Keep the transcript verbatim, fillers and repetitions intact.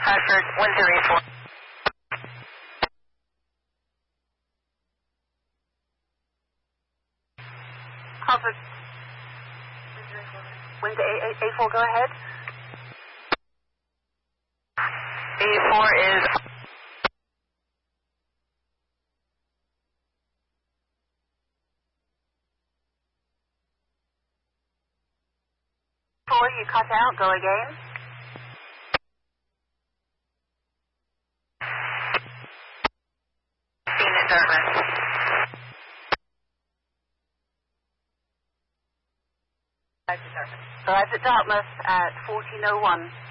Hartford, one zero eight four. Hartford, Windsor A four, go ahead. A four is... four, you cut out, go again. Seen at Dartmouth. Arrived at Dartmouth at fourteen oh one.